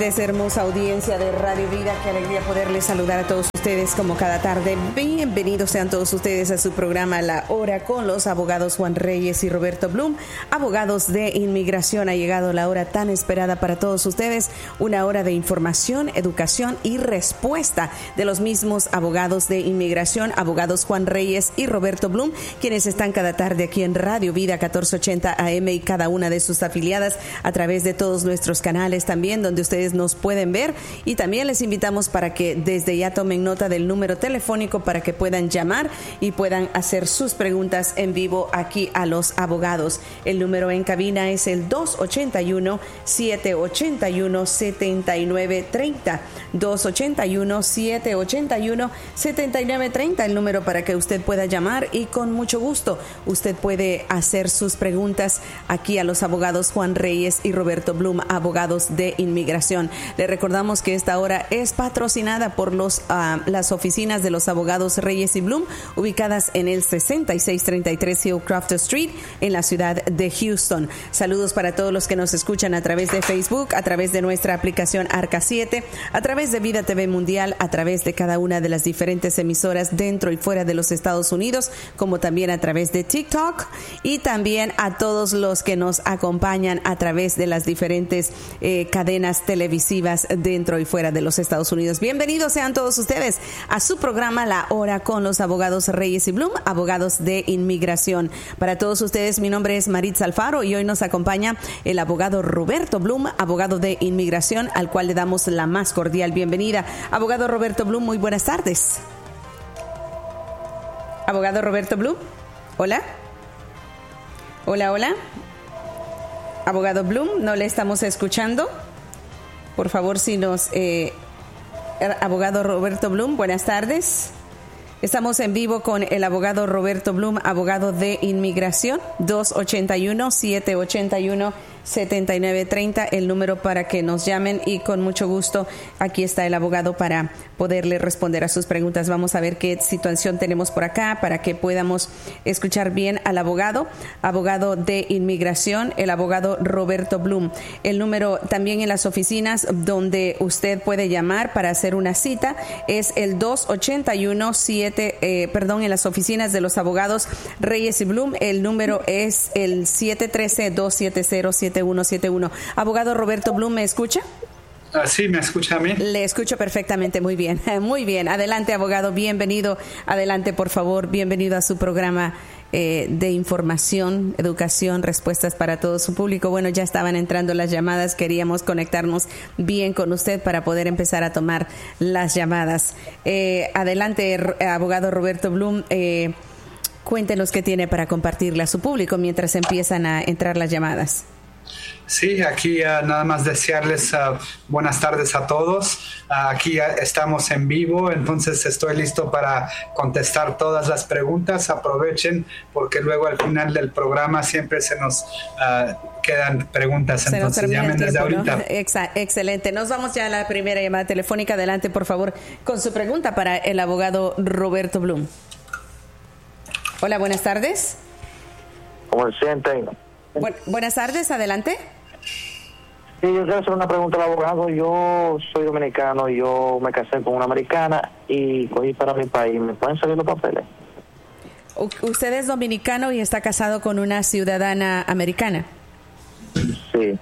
Hermosa audiencia de Radio Vida, qué alegría poderles saludar a todos ustedes como cada tarde. Bienvenidos sean todos ustedes a su programa La Hora con los abogados Juan Reyes y Roberto Blum, abogados de inmigración. Ha llegado la hora tan esperada para todos ustedes, una hora de información, educación y respuesta de los mismos abogados de inmigración, abogados Juan Reyes y Roberto Blum, quienes están cada tarde aquí en Radio Vida 1480 AM y cada una de sus afiliadas a través de todos nuestros canales también, donde ustedes nos pueden ver, y también les invitamos para que desde ya tomen nota del número telefónico para que puedan llamar y puedan hacer sus preguntas en vivo aquí a los abogados. El número en cabina es el 281-781-7930, 281-781-7930, el número para que usted pueda llamar y con mucho gusto usted puede hacer sus preguntas aquí a los abogados Juan Reyes y Roberto Blum, abogados de inmigración. Le recordamos que esta hora es patrocinada por las oficinas de los abogados Reyes y Blum, ubicadas en el 6633 Hillcroft Street, en la ciudad de Houston. Saludos para todos los que nos escuchan a través de Facebook, a través de nuestra aplicación Arca 7, a través de Vida TV Mundial, a través de cada una de las diferentes emisoras dentro y fuera de los Estados Unidos, como también a través de TikTok, y también a todos los que nos acompañan a través de las diferentes cadenas televisivas dentro y fuera de los Estados Unidos. Bienvenidos sean todos ustedes a su programa La Hora con los abogados Reyes y Blum, abogados de inmigración. Para todos ustedes, mi nombre es Maritza Alfaro y hoy nos acompaña el abogado Roberto Blum, abogado de inmigración, al cual le damos la más cordial bienvenida. Abogado Roberto Blum, muy buenas tardes. Abogado Roberto Blum, hola. Hola, hola. Abogado Blum, no le estamos escuchando. Por favor, si nos... abogado Roberto Blum, buenas tardes. Estamos en vivo con el abogado Roberto Blum, abogado de inmigración, 281-781-7930, el número para que nos llamen, y con mucho gusto aquí está el abogado para poderle responder a sus preguntas. Vamos a ver qué situación tenemos por acá para que podamos escuchar bien al abogado de inmigración, el abogado Roberto Blum. El número también en las oficinas donde usted puede llamar para hacer una cita es el 281-7, en las oficinas de los abogados Reyes y Blum, el número es el 713-270-7171. Abogado Roberto Blum, ¿me escucha? Sí, ¿me escucha a mí? Le escucho perfectamente, muy bien, muy bien. Adelante, abogado, bienvenido. Adelante, por favor, bienvenido a su programa de información, educación, respuestas para todo su público. Bueno, ya estaban entrando las llamadas, queríamos conectarnos bien con usted para poder empezar a tomar las llamadas. Adelante, abogado Roberto Blum, cuéntenos qué tiene para compartirle a su público mientras empiezan a entrar las llamadas. Sí, aquí nada más desearles buenas tardes a todos. Aquí estamos en vivo, entonces estoy listo para contestar todas las preguntas. Aprovechen porque luego al final del programa siempre se nos quedan preguntas, entonces llamen desde ahorita. ¿No? Excelente. Nos vamos ya a la primera llamada telefónica. Adelante, por favor, con su pregunta para el abogado Roberto Blum. Hola, buenas tardes. ¿Cómo se sienten? Buenas tardes, adelante. Sí, yo quiero hacer una pregunta al abogado. Yo soy dominicano, yo me casé con una americana y cogí para mi país. ¿Me pueden salir los papeles? ¿Usted es dominicano y está casado con una ciudadana americana? Sí.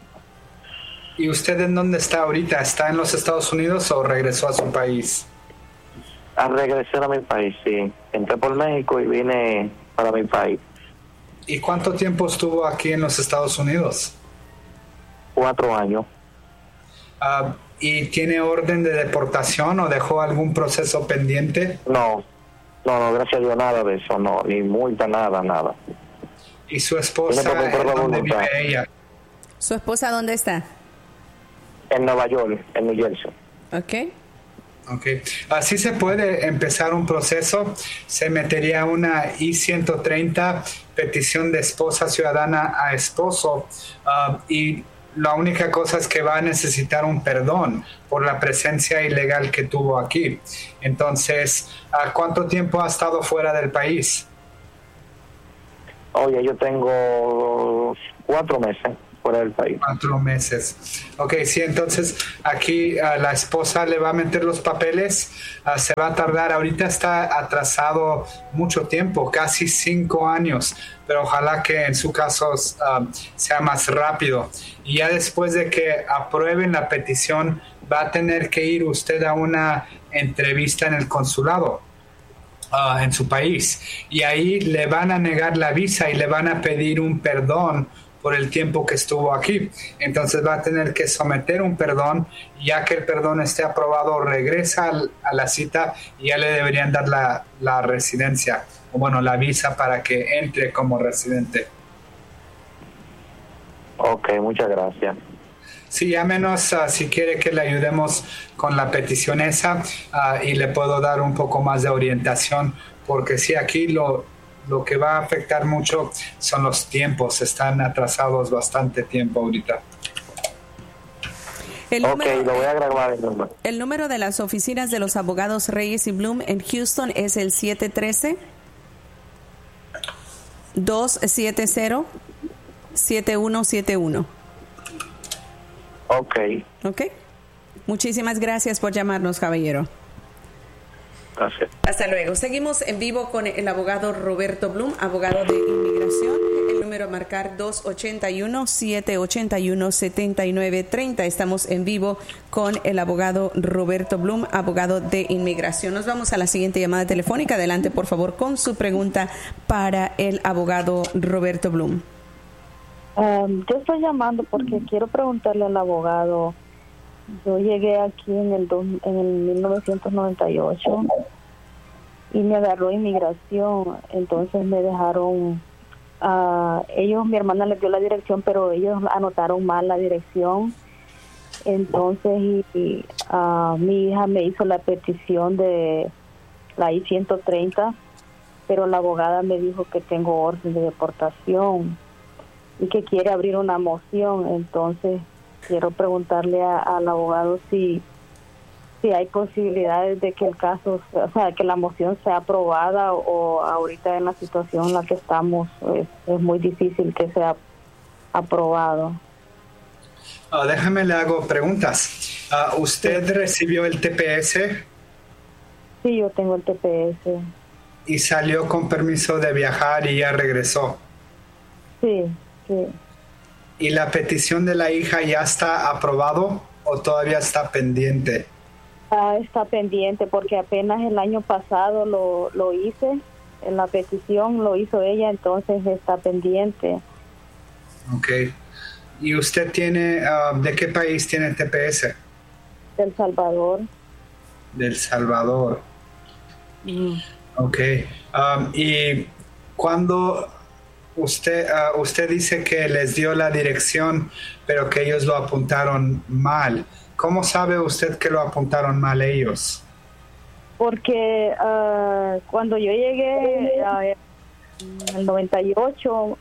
¿Y usted en dónde está ahorita? ¿Está en los Estados Unidos o regresó a su país? Regresé a mi país, sí. Entré por México y vine para mi país. ¿Y cuánto tiempo estuvo aquí en los Estados Unidos? 4 años. ¿Y tiene orden de deportación o dejó algún proceso pendiente? No, gracias a Dios, nada de eso, no, ni multa, nada. ¿Y su esposa, dónde vive ella? ¿Su esposa dónde está? En Nueva York, en New Jersey. Ok. Así se puede empezar un proceso. Se metería una I-130, petición de esposa ciudadana a esposo, y la única cosa es que va a necesitar un perdón por la presencia ilegal que tuvo aquí. Entonces, ¿cuánto tiempo ha estado fuera del país? Oye, yo tengo 4 meses. fuera del país. 4 meses. Ok, sí, entonces aquí la esposa le va a meter los papeles, se va a tardar, ahorita está atrasado mucho tiempo, casi 5 años, pero ojalá que en su caso sea más rápido. Y ya después de que aprueben la petición, va a tener que ir usted a una entrevista en el consulado. En su país, y ahí le van a negar la visa y le van a pedir un perdón por el tiempo que estuvo aquí. Entonces va a tener que someter un perdón, ya que el perdón esté aprobado, regresa a la cita y ya le deberían dar la residencia, o bueno, la visa para que entre como residente. Ok, muchas gracias. Sí, llámenos si quiere que le ayudemos con la petición esa, y le puedo dar un poco más de orientación, porque sí, aquí lo que va a afectar mucho son los tiempos, están atrasados bastante tiempo ahorita. Lo voy a grabar el número. El número de las oficinas de los abogados Reyes y Bloom en Houston es el 713-270-7171. Ok. Muchísimas gracias por llamarnos, caballero. Gracias. Hasta luego. Seguimos en vivo con el abogado Roberto Bloom, abogado de inmigración. El número a marcar 281-781-7930. Estamos en vivo con el abogado Roberto Bloom, abogado de inmigración. Nos vamos a la siguiente llamada telefónica. Adelante, por favor, con su pregunta para el abogado Roberto Bloom. Yo estoy llamando porque quiero preguntarle al abogado. Yo llegué aquí en el 1998 y me agarró inmigración, entonces me dejaron, mi hermana les dio la dirección, pero ellos anotaron mal la dirección, entonces mi hija me hizo la petición de la I-130, pero la abogada me dijo que tengo orden de deportación y que quiere abrir una moción. Entonces quiero preguntarle al abogado si hay posibilidades de que el caso, o sea, que la moción sea aprobada, o ahorita en la situación en la que estamos es muy difícil que sea aprobado. Déjame le hago preguntas. ¿Usted recibió el TPS? Sí, yo tengo el TPS. ¿Y salió con permiso de viajar y ya regresó? Sí. ¿Y la petición de la hija ya está aprobado o todavía está pendiente? Está pendiente porque apenas el año pasado lo hice, en la petición lo hizo ella, entonces está pendiente. Ok. ¿Y usted tiene, de qué país tiene el TPS? Del Salvador. Del Salvador. Ok. ¿Y cuando usted dice que les dio la dirección, pero que ellos lo apuntaron mal? ¿Cómo sabe usted que lo apuntaron mal ellos? Porque cuando yo llegué en el 98,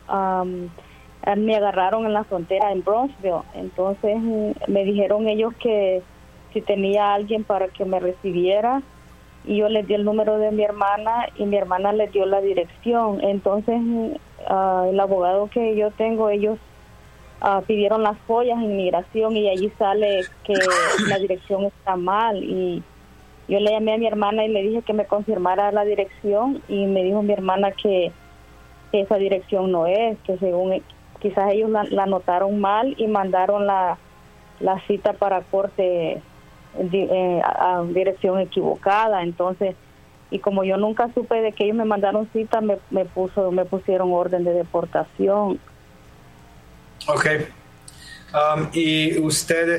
me agarraron en la frontera en Bronxville. Entonces me dijeron ellos que si tenía alguien para que me recibiera, y yo les di el número de mi hermana y mi hermana les dio la dirección. Entonces el abogado que yo tengo, ellos pidieron las follas en inmigración y allí sale que la dirección está mal, y yo le llamé a mi hermana y le dije que me confirmara la dirección, y me dijo mi hermana que esa dirección no es, que según quizás ellos la anotaron mal y mandaron la cita para corte a dirección equivocada. Entonces, y como yo nunca supe de que ellos me mandaron cita, me pusieron orden de deportación. Ok. ¿Y usted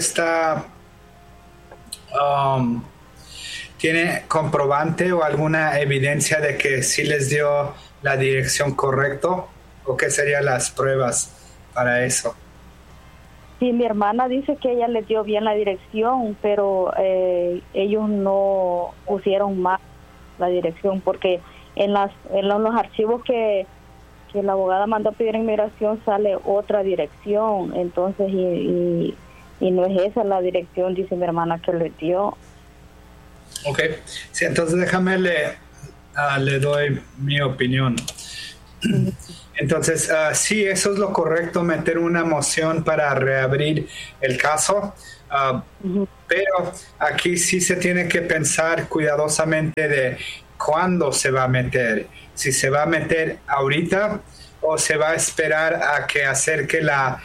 tiene comprobante o alguna evidencia de que sí les dio la dirección correcta? ¿O qué serían las pruebas para eso? Sí, mi hermana dice que ella les dio bien la dirección, pero ellos no pusieron mal la dirección, porque en los archivos que la abogada mandó a pedir a inmigración sale otra dirección. Entonces y no es esa la dirección, dice mi hermana, que le dio. Ok, sí, entonces déjame le doy mi opinión. Entonces, sí, eso es lo correcto, meter una moción para reabrir el caso. Pero aquí sí se tiene que pensar cuidadosamente de cuándo se va a meter. Si se va a meter ahorita o se va a esperar a que acerque la...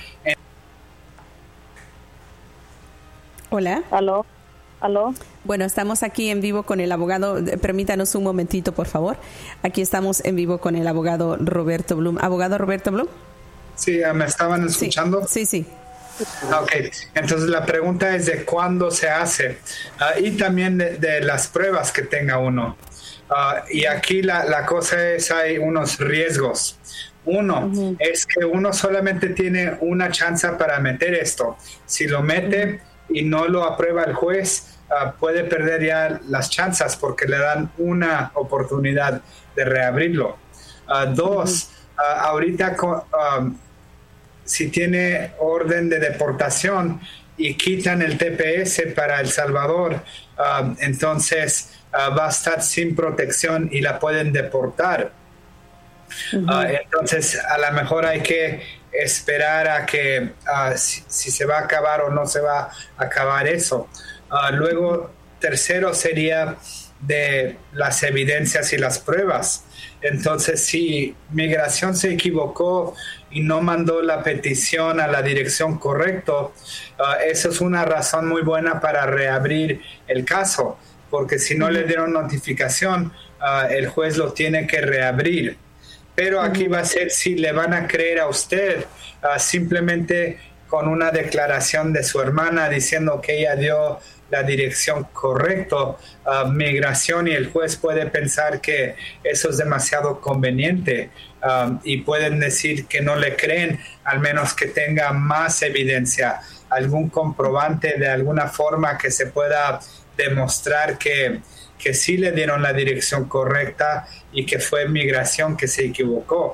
Hola. ¿Aló? Bueno, estamos aquí en vivo con el abogado. Permítanos un momentito, por favor. Aquí estamos en vivo con el abogado Roberto Blum. ¿Abogado Roberto Blum? Sí, ¿me estaban escuchando? Sí. Ok, entonces la pregunta es de cuándo se hace y también de las pruebas que tenga uno. Y aquí la cosa es, hay unos riesgos. Uno es que uno solamente tiene una chance para meter esto. Si lo mete y no lo aprueba el juez, puede perder ya las chances porque le dan una oportunidad de reabrirlo. Dos, ahorita si tiene orden de deportación y quitan el TPS para El Salvador, entonces va a estar sin protección y la pueden deportar. Entonces a lo mejor hay que esperar a que si se va a acabar o no se va a acabar eso. Luego, tercero sería de las evidencias y las pruebas. Entonces, si migración se equivocó y no mandó la petición a la dirección correcta, eso es una razón muy buena para reabrir el caso, porque si no le dieron notificación, el juez lo tiene que reabrir. Pero aquí va a ser si le van a creer a usted simplemente con una declaración de su hermana diciendo que ella dio la dirección correcta. Migración y el juez puede pensar que eso es demasiado conveniente y pueden decir que no le creen, al menos que tenga más evidencia, algún comprobante de alguna forma que se pueda demostrar que sí le dieron la dirección correcta y que fue migración que se equivocó.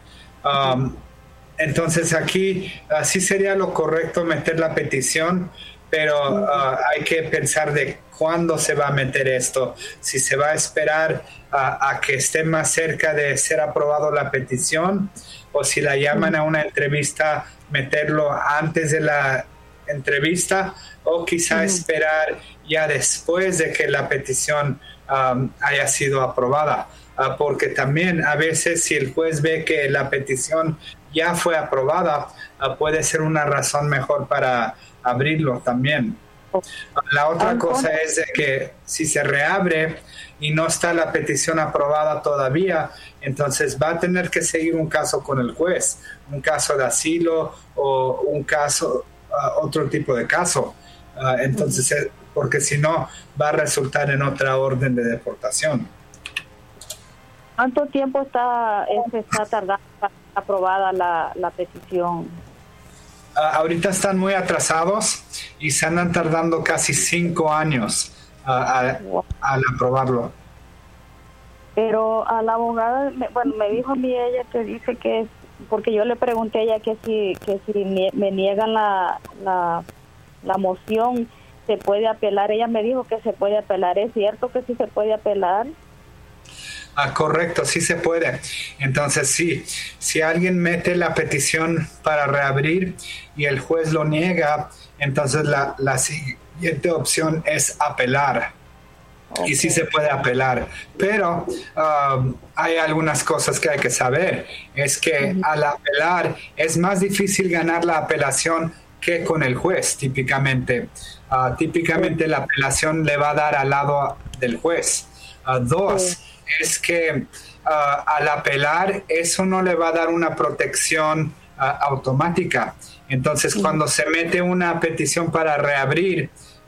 Entonces aquí sí sería lo correcto meter la petición, pero hay que pensar de cuándo se va a meter esto. Si se va a esperar a que esté más cerca de ser aprobado la petición, o si la llaman a una entrevista, meterlo antes de la entrevista, o quizá esperar ya después de que la petición haya sido aprobada. Porque también a veces si el juez ve que la petición ya fue aprobada, puede ser una razón mejor para abrirlo también. La otra cosa es de que si se reabre y no está la petición aprobada todavía, entonces va a tener que seguir un caso con el juez, un caso de asilo o un caso, otro tipo de caso. Entonces, porque si no, va a resultar en otra orden de deportación. ¿Cuánto tiempo está tardando para aprobada la petición? Ahorita están muy atrasados y se andan tardando casi 5 años al aprobarlo. Pero a la abogada, me dijo a mí ella que dice que, porque yo le pregunté a ella que si me niegan la moción, ¿se puede apelar? Ella me dijo que se puede apelar. ¿Es cierto que sí se puede apelar? Correcto, sí se puede. Entonces, sí, si alguien mete la petición para reabrir y el juez lo niega, entonces la siguiente opción es apelar. Okay. Y sí se puede apelar, pero hay algunas cosas que hay que saber. Es que al apelar es más difícil ganar la apelación que con el juez, típicamente. Típicamente la apelación le va a dar al lado del juez. Dos, es que al apelar eso no le va a dar una protección automática. Entonces, cuando se mete una petición para reabrir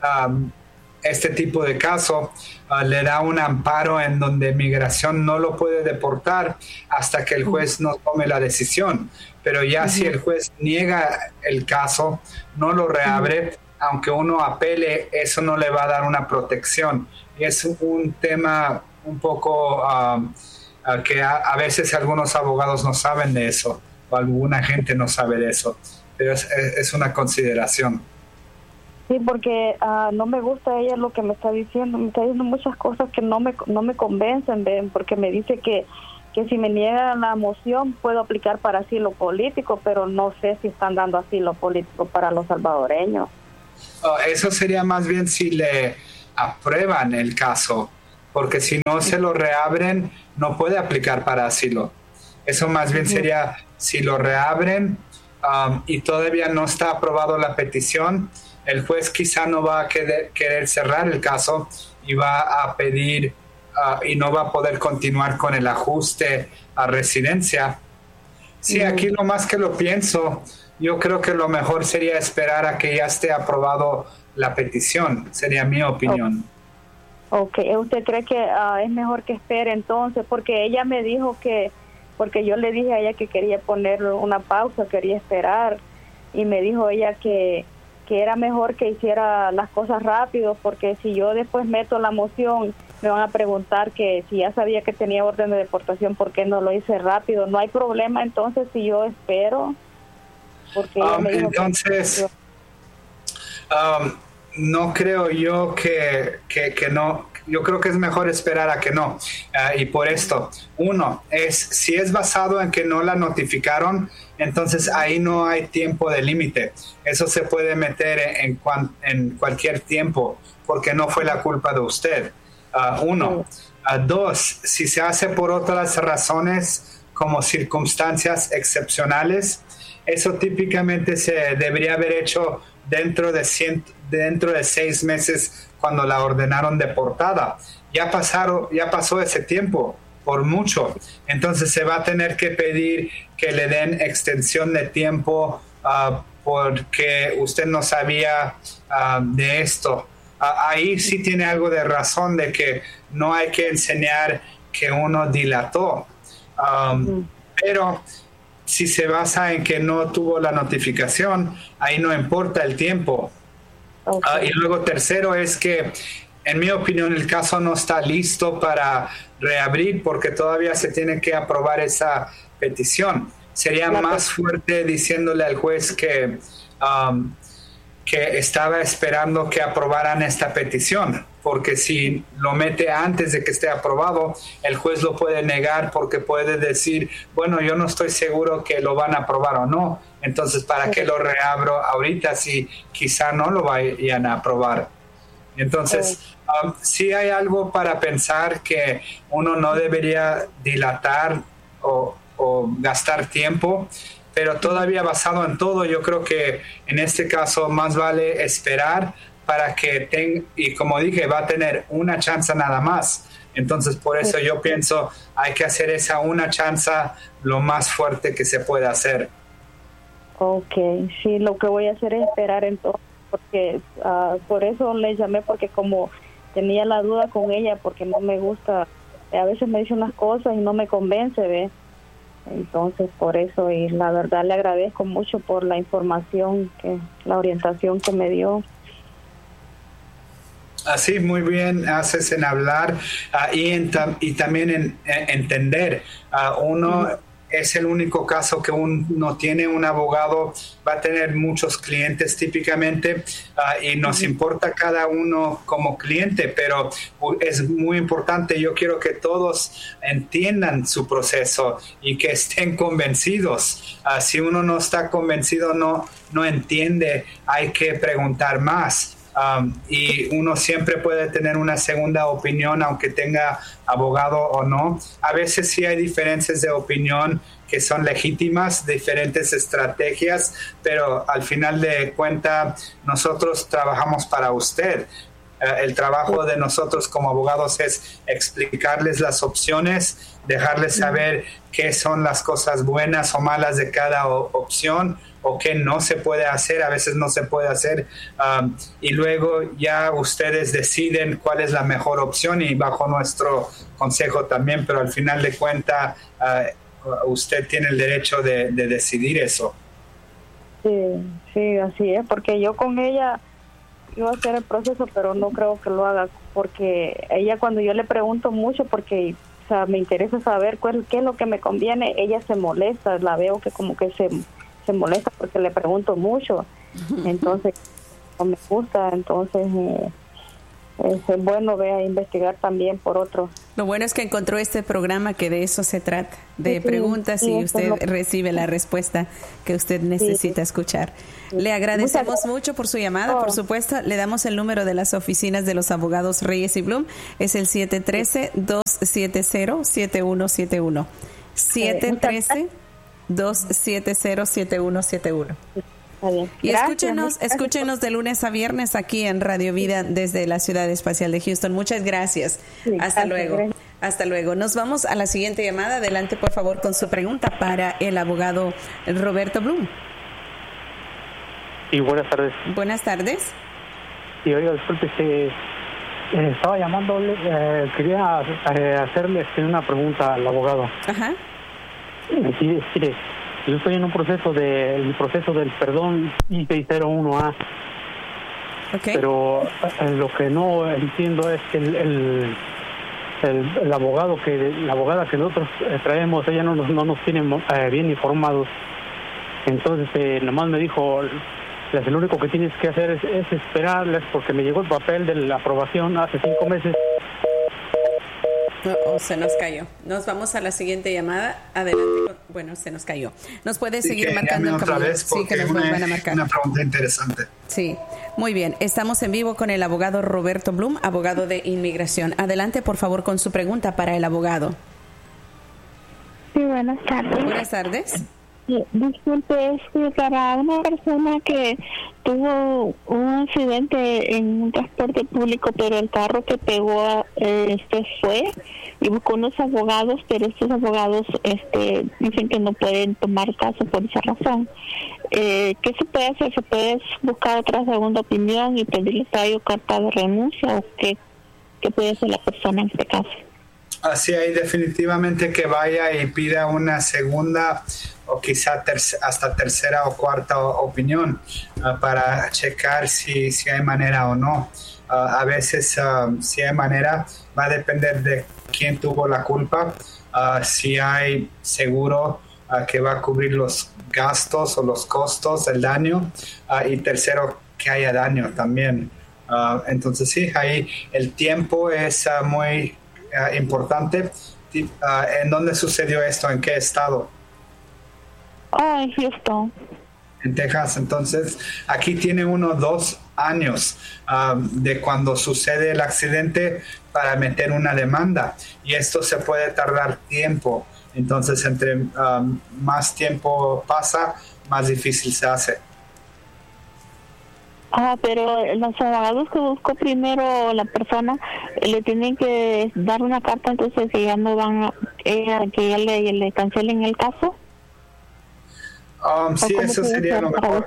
este tipo de caso, le da un amparo en donde migración no lo puede deportar hasta que el juez no tome la decisión. Pero ya si el juez niega el caso, no lo reabre, aunque uno apele, eso no le va a dar una protección. Y es un tema un poco que a veces algunos abogados no saben de eso, o alguna gente no sabe de eso, pero es una consideración. Sí, porque no me gusta ella lo que me está diciendo muchas cosas que no me convencen, ¿ven? Porque me dice que que si me niegan la moción puedo aplicar para asilo político, pero no sé si están dando asilo político para los salvadoreños. Eso sería más bien si le aprueban el caso, porque si no se lo reabren, no puede aplicar para asilo. Eso más bien sería si lo reabren y todavía no está aprobado la petición, el juez quizá no va a querer cerrar el caso y va a pedir y no va a poder continuar con el ajuste a residencia. Sí, aquí lo más que lo pienso, yo creo que lo mejor sería esperar a que ya esté aprobado la petición, sería mi opinión. Ok, ¿usted cree que es mejor que espere entonces? Porque ella me dijo porque yo le dije a ella que quería poner una pausa, quería esperar, y me dijo ella que era mejor que hiciera las cosas rápido, porque si yo después meto la moción, me van a preguntar que si ya sabía que tenía orden de deportación, ¿por qué no lo hice rápido? No hay problema entonces si yo espero, porque ella me dijo entonces no creo yo que no. Yo creo que es mejor esperar a que no. Y por esto, uno, si es basado en que no la notificaron, entonces ahí no hay tiempo de límite. Eso se puede meter en cualquier tiempo, porque no fue la culpa de usted. Uno. Dos, si se hace por otras razones, como circunstancias excepcionales, eso típicamente se debería haber hecho dentro de 6 meses cuando la ordenaron deportada. Ya pasó ese tiempo, por mucho. Entonces se va a tener que pedir que le den extensión de tiempo porque usted no sabía de esto. Ahí sí tiene algo de razón de que no hay que enseñar que uno dilató. Pero si se basa en que no tuvo la notificación, ahí no importa el tiempo. Y luego tercero es que, en mi opinión, el caso no está listo para reabrir porque todavía se tiene que aprobar esa petición. Sería más fuerte diciéndole al juez que estaba esperando que aprobaran esta petición, porque si lo mete antes de que esté aprobado, el juez lo puede negar porque puede decir, bueno, yo no estoy seguro que lo van a aprobar o no, entonces ¿para qué lo reabro ahorita si quizá no lo vayan a aprobar? Entonces, sí hay algo para pensar que uno no debería dilatar o gastar tiempo, pero todavía basado en todo, yo creo que en este caso más vale esperar para que y como dije, va a tener una chance nada más. Entonces, por eso yo pienso, hay que hacer esa una chance lo más fuerte que se pueda hacer. Ok, sí, lo que voy a hacer es esperar entonces, porque por eso le llamé, porque como tenía la duda con ella, porque no me gusta, a veces me dice unas cosas y no me convence, ¿ves? Entonces por eso, y la verdad le agradezco mucho por la información, la orientación que me dio. Así muy bien haces en hablar y también en entender. Uno es el único caso que uno tiene, un abogado va a tener muchos clientes típicamente y nos importa cada uno como cliente, pero es muy importante, yo quiero que todos entiendan su proceso y que estén convencidos. Si uno no está convencido, no entiende, hay que preguntar más. Y uno siempre puede tener una segunda opinión aunque tenga abogado o no. A veces sí hay diferencias de opinión que son legítimas, diferentes estrategias, pero al final de cuentas nosotros trabajamos para usted. El trabajo de nosotros como abogados es explicarles las opciones, dejarles saber qué son las cosas buenas o malas de cada opción o qué no se puede hacer, a veces no se puede hacer, y luego ya ustedes deciden cuál es la mejor opción y bajo nuestro consejo también, pero al final de cuentas usted tiene el derecho de decidir eso. Sí, así es, porque yo con ella iba a hacer el proceso, pero no creo que lo haga, porque ella, cuando yo le pregunto mucho, porque o sea, me interesa saber qué es lo que me conviene, ella se molesta, la veo que como que se molesta porque le pregunto mucho, entonces no me gusta, entonces es bueno investigar también por otros Lo bueno es que encontró este programa que de eso se trata, de preguntas y usted recibe la respuesta que usted necesita escuchar. Le agradecemos mucho por su llamada, por supuesto. Le damos el número de las oficinas de los abogados Reyes y Blum. Es el 713-270-7171. 713-270-7171. Y escúchenos de lunes a viernes aquí en Radio Vida desde la Ciudad Espacial de Houston. Muchas gracias. Hasta luego. Hasta luego. Nos vamos a la siguiente llamada. Adelante, por favor, con su pregunta para el abogado Roberto Blum. Sí, buenas tardes. Buenas tardes. Sí, oiga, disculpe, estaba llamándole, quería hacerle una pregunta al abogado. Ajá. Sí, mire, yo estoy en un proceso del perdón I-601A. Okay. Pero lo que no entiendo es que la abogada que nosotros traemos, ella no nos tiene bien informados. Entonces nomás me dijo, lo único que tienes que hacer es esperarles, porque me llegó el papel de la aprobación hace 5 meses. Se nos cayó. Nos vamos a la siguiente llamada. Adelante. Bueno, se nos cayó. ¿Nos puede seguir marcando otra vez? Sí, que nos vuelvan a marcar. Una pregunta interesante. Sí, muy bien. Estamos en vivo con el abogado Roberto Blum, abogado de inmigración. Adelante, por favor, con su pregunta para el abogado. Sí, buenas tardes. Buenas tardes. Disculpe, es que para una persona que tuvo un accidente en un transporte público, pero el carro que pegó fue y buscó unos abogados, pero estos abogados dicen que no pueden tomar caso por esa razón. ¿Qué se puede hacer? ¿Se puede buscar otra segunda opinión y pedirle carta de renuncia o qué puede hacer la persona en este caso? Así hay definitivamente que vaya y pida una segunda o quizá hasta tercera o cuarta opinión para checar si hay manera o no. A veces si hay manera, va a depender de quién tuvo la culpa, si hay seguro que va a cubrir los gastos o los costos del daño, y tercero, que haya daño también. Entonces sí, ahí el tiempo es muy importante. ¿En dónde sucedió esto? ¿En qué estado? En Houston. En Texas. Entonces, aquí tiene 2 años de cuando sucede el accidente para meter una demanda. Y esto se puede tardar tiempo. Entonces, entre más tiempo pasa, más difícil se hace. Pero los abogados que buscó primero la persona le tienen que dar una carta, entonces que ya no van que ya le cancelen el caso. Sí, eso sería lo mejor.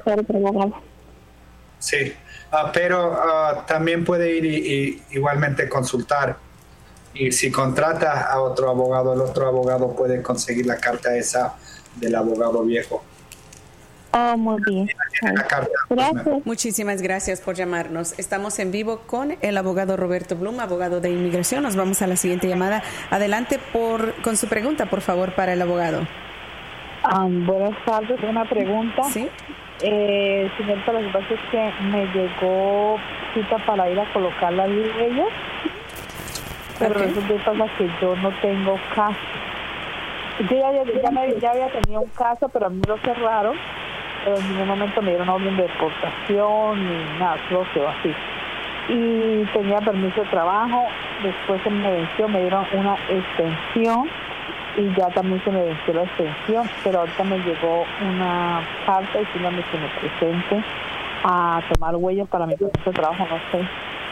Sí, pero también puede ir y igualmente consultar. Y si contrata a otro abogado, el otro abogado puede conseguir la carta esa del abogado viejo. Muy bien. Gracias. Muchísimas gracias por llamarnos. Estamos en vivo con el abogado Roberto Blum, abogado de inmigración. Nos vamos a la siguiente llamada. Adelante con su pregunta, por favor, para el abogado. Buenas tardes. Una pregunta. Sí. Señorita, lo que pasa es que me llegó cita para ir a colocar las huellas, pero resulta que yo no tengo caso. Yo ya había tenido un caso, pero a mí me lo cerraron. Pero en ningún momento me dieron orden de deportación ni nada, solo quedó así. Y tenía permiso de trabajo, después se me venció, me dieron una extensión y ya también se me venció la extensión, pero ahorita me llegó una carta diciéndome que me presente a tomar huellas para mi permiso de trabajo, no sé.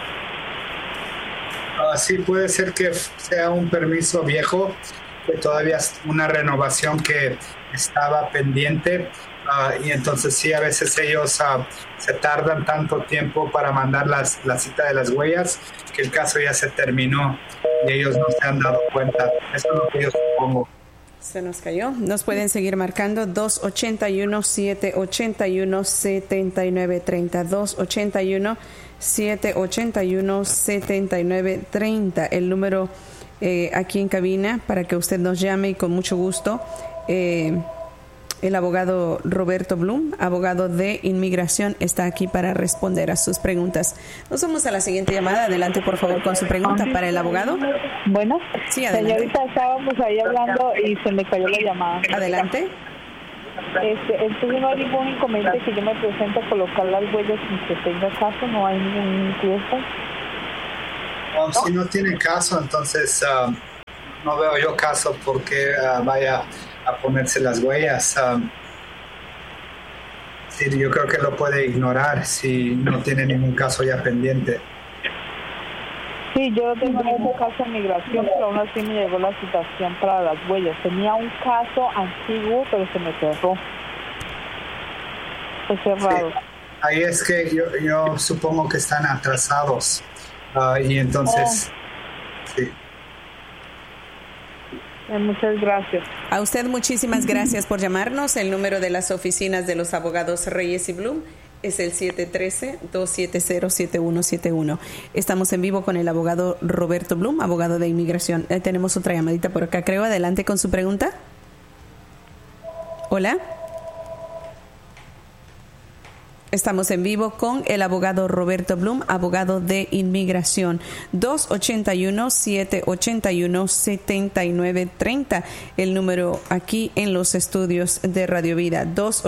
Sí, puede ser que sea un permiso viejo, que todavía es una renovación que estaba pendiente. Y entonces sí, a veces ellos se tardan tanto tiempo para mandar la cita de las huellas que el caso ya se terminó y ellos no se han dado cuenta. Eso es lo que yo supongo. Se nos cayó. Nos pueden seguir marcando 281-781-7930. 281-781-7930. El número aquí en cabina para que usted nos llame y con mucho gusto El abogado Roberto Blum, abogado de inmigración, está aquí para responder a sus preguntas. Nos vamos a la siguiente llamada. Adelante, por favor, con su pregunta para el abogado. Bueno, sí, adelante. Señorita, estábamos ahí hablando y se me cayó la llamada. Adelante. Entonces no hay ningún inconveniente que yo me presente a colocar las huellas sin que tenga caso, no hay ningún riesgo. Si no tiene caso, entonces no veo yo caso porque vaya a ponerse las huellas. Sí, yo creo que lo puede ignorar si no tiene ningún caso ya pendiente. Sí, yo no tengo ningún caso de migración, pero aún así me llegó la citación para las huellas. Tenía un caso antiguo, pero se me cerró. Fue cerrado. Sí. Ahí es que yo supongo que están atrasados. Y entonces, sí. Muchas gracias. A usted muchísimas gracias por llamarnos. El número de las oficinas de los abogados Reyes y Blum es el 713-270-7171. Estamos en vivo con el abogado Roberto Blum, abogado de inmigración. Tenemos otra llamadita por acá, creo. Adelante con su pregunta. Hola. Estamos en vivo con el abogado Roberto Blum, abogado de inmigración. 281-781-7930. El número aquí en los estudios de Radio Vida.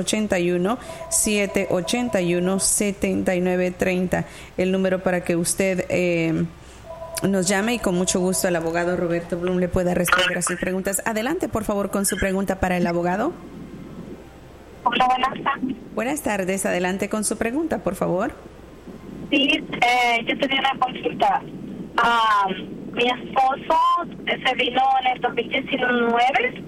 281-781-7930. El número para que usted nos llame y con mucho gusto el abogado Roberto Blum le pueda responder a sus preguntas. Adelante, por favor, con su pregunta para el abogado. Hola, buenas tardes. Buenas tardes, adelante con su pregunta, por favor. Sí, yo tenía una consulta. Mi esposo se vino en el 2019.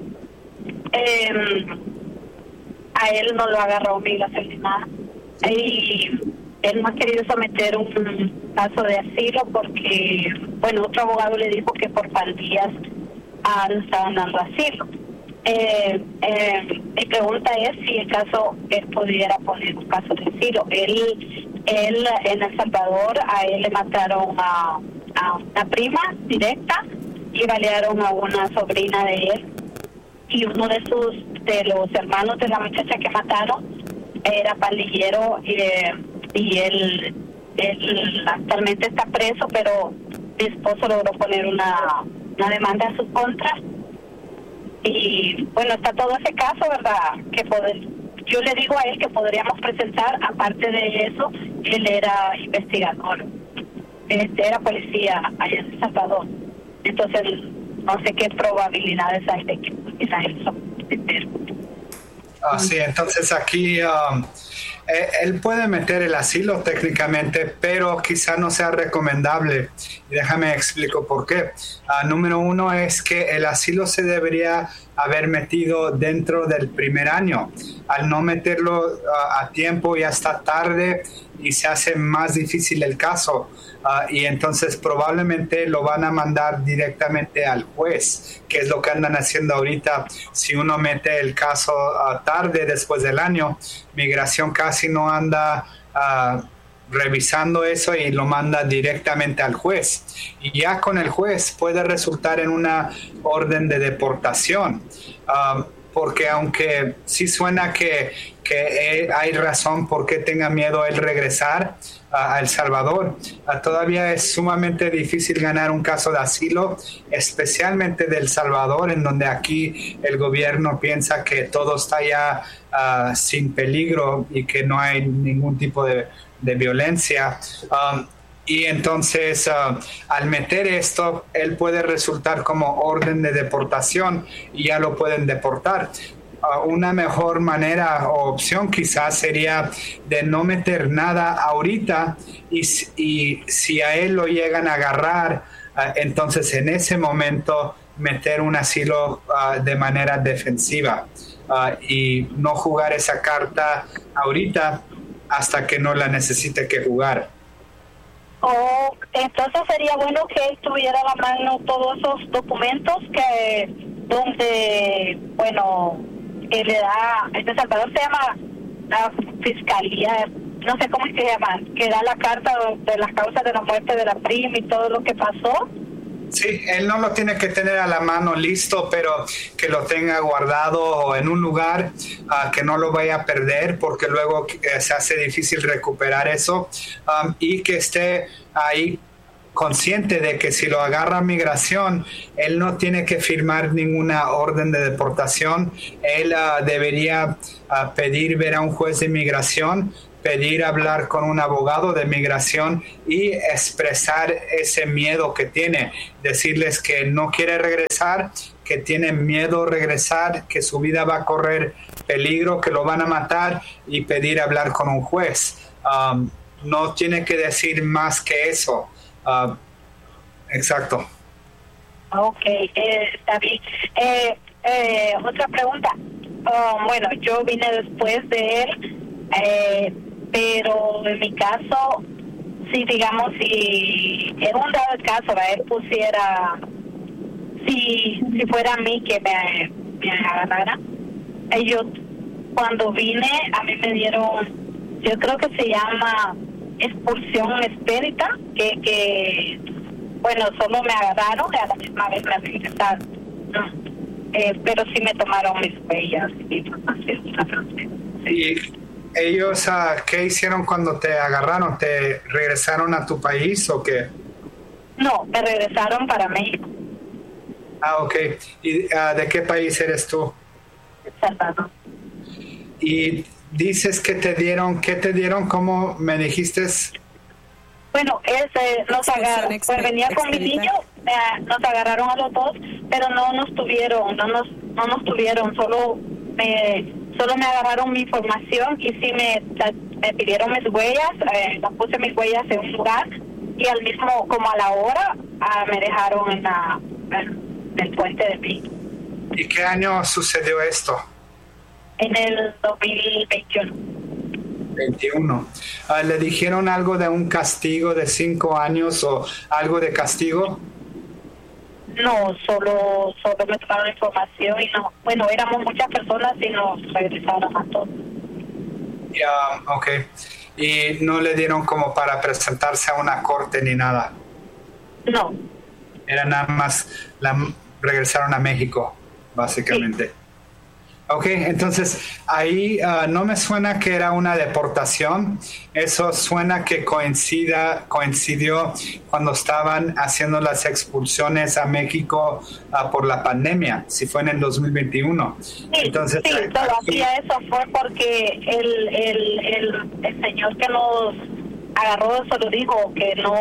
A él no lo agarró migración ni nada. Y él no ha querido someter un caso de asilo porque, bueno, otro abogado le dijo que por pandillas no estaban dando asilo. Mi pregunta es si en caso él pudiera poner un caso de asilo. Él en El Salvador, a él le mataron a una prima directa y balearon a una sobrina de él, y uno de los hermanos de la muchacha que mataron era pandillero, y él actualmente está preso, pero mi esposo logró poner una demanda en su contra. Y bueno, está todo ese caso, ¿verdad? Yo le digo a él que podríamos presentar, aparte de eso, él era investigador, era policía allá en El Salvador. Entonces, no sé qué probabilidades hay de que pudiera eso. Sí, entonces aquí él puede meter el asilo técnicamente, pero quizá no sea recomendable. Y déjame explico por qué. Número uno es que el asilo se debería haber metido dentro del primer año. Al no meterlo a tiempo ya está tarde y se hace más difícil el caso. Y entonces probablemente lo van a mandar directamente al juez, que es lo que andan haciendo ahorita. Si uno mete el caso tarde, después del año, migración casi no anda revisando eso y lo manda directamente al juez. Y ya con el juez puede resultar en una orden de deportación. Porque aunque sí suena que hay razón por qué tenga miedo él regresar a El Salvador, todavía es sumamente difícil ganar un caso de asilo, especialmente de El Salvador, en donde aquí el gobierno piensa que todo está ya sin peligro y que no hay ningún tipo de violencia. Y entonces, al meter esto, él puede resultar como orden de deportación y ya lo pueden deportar. Una mejor manera o opción quizás sería de no meter nada ahorita y si a él lo llegan a agarrar, entonces en ese momento meter un asilo de manera defensiva y no jugar esa carta ahorita hasta que no la necesite que jugar. Entonces sería bueno que él tuviera a la mano todos esos documentos donde, bueno, que le da, en El Salvador se llama la fiscalía, no sé cómo es que se llama, que da la carta de las causas de la muerte de la prima y todo lo que pasó, Sí, él no lo tiene que tener a la mano listo, pero que lo tenga guardado o en un lugar que no lo vaya a perder, porque luego se hace difícil recuperar eso, y que esté ahí consciente de que si lo agarra migración, él no tiene que firmar ninguna orden de deportación. Él debería pedir ver a un juez de inmigración, pedir hablar con un abogado de migración y expresar ese miedo que tiene, decirles que no quiere regresar, que tiene miedo a regresar, que su vida va a correr peligro, que lo van a matar, y pedir hablar con un juez. No tiene que decir más que eso. Exacto. Ok, está bien. Otra pregunta. Bueno, yo vine después de él, pero en mi caso, si digamos, si en un dado caso él pusiera, si fuera a mí que me agarrara, yo cuando vine a mí me dieron, yo creo que se llama expulsión expedita, que bueno, solo me agarraron y a la misma vez me regresaron, pero sí me tomaron mis huellas y información. ¿Y ellos qué hicieron cuando te agarraron? ¿Te regresaron a tu país o qué? No, me regresaron para México. Ok. ¿Y de qué país eres tú? El Salvador. Y dices que te dieron, ¿qué te dieron? ¿Cómo me dijiste? Bueno, nos agarraron, pues venía con mi niño, nos agarraron a los dos, pero no nos tuvieron, solo me agarraron mi información y sí me pidieron mis huellas, las puse mis huellas en un lugar y al mismo, como a la hora, me dejaron en el puente de Pico. ¿Y qué año sucedió esto? En el 2021. 21. ¿Le dijeron algo de un castigo de 5 años o algo de castigo? No, solo me tomaron información y no, bueno, éramos muchas personas y nos regresaron a todos. Ya, ok. ¿Y no le dieron como para presentarse a una corte ni nada? No. Era nada más, regresaron a México, básicamente. Sí. Ok, entonces ahí no me suena que era una deportación, eso suena que coincidió cuando estaban haciendo las expulsiones a México por la pandemia, si fue en el 2021. Sí, entonces, sí, todavía eso fue porque el señor que nos agarró solo dijo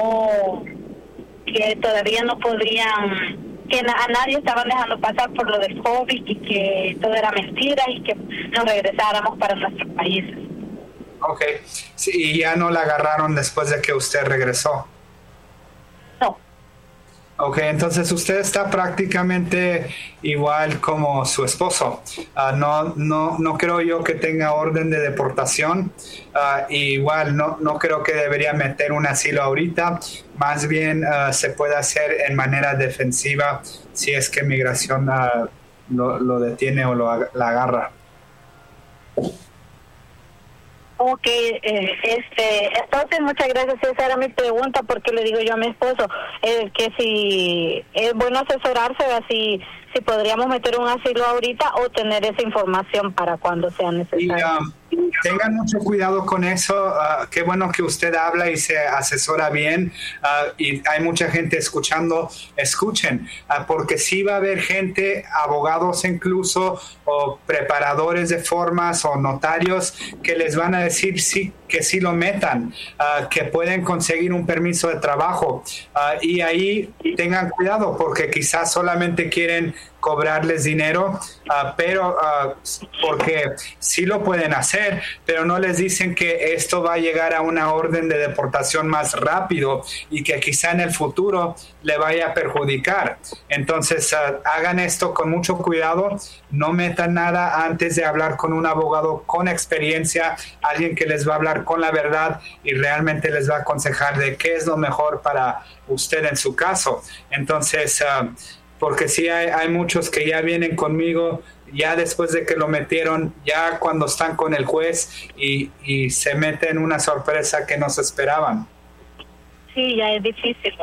que todavía no podrían, que a nadie estaban dejando pasar por lo del COVID y que todo era mentira y que nos regresáramos para nuestros países. Ok, sí, y ya no la agarraron después de que usted regresó. No. Ok, entonces usted está prácticamente igual como su esposo. No creo yo que tenga orden de deportación. Igual no creo que debería meter un asilo ahorita. Más bien se puede hacer en manera defensiva si es que migración lo detiene o la agarra. Ok, entonces muchas gracias. Esa era mi pregunta, porque le digo yo a mi esposo que si es bueno asesorarse, si podríamos meter un asilo ahorita o tener esa información para cuando sea necesario. Y tengan mucho cuidado con eso. Qué bueno que usted habla y se asesora bien, y hay mucha gente escuchando. Escuchen, porque sí va a haber gente, abogados incluso, o preparadores de formas o notarios que les van a decir que sí lo metan, que pueden conseguir un permiso de trabajo, y ahí tengan cuidado porque quizás solamente quieren cobrarles dinero, pero porque sí lo pueden hacer, pero no les dicen que esto va a llegar a una orden de deportación más rápido y que quizá en el futuro le vaya a perjudicar. Entonces hagan esto con mucho cuidado, no metan nada antes de hablar con un abogado con experiencia, alguien que les va a hablar con la verdad y realmente les va a aconsejar de qué es lo mejor para usted en su caso. Entonces porque sí hay muchos que ya vienen conmigo ya después de que lo metieron, ya cuando están con el juez y se meten una sorpresa que no se esperaban. Sí, ya es difícil.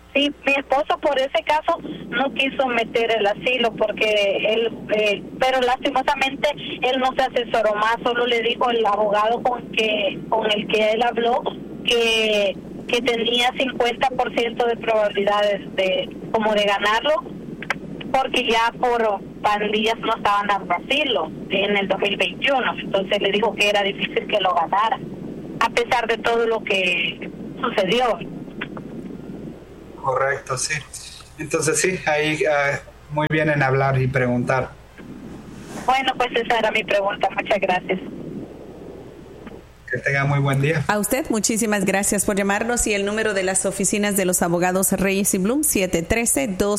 Sí, mi esposo por ese caso no quiso meter el asilo porque él, pero lastimosamente él no se asesoró más, solo le dijo el abogado con el que él habló que tenía 50% de probabilidades de ganarlo, porque ya por pandillas no estaban dando asilo en el 2021, entonces le dijo que era difícil que lo ganara, a pesar de todo lo que sucedió. Correcto, sí. Entonces sí, ahí muy bien en hablar y preguntar. Bueno, pues esa era mi pregunta. Muchas gracias. Que tenga muy buen día. A usted, muchísimas gracias por llamarnos, y el número de las oficinas de los abogados Reyes y Blum, 713-2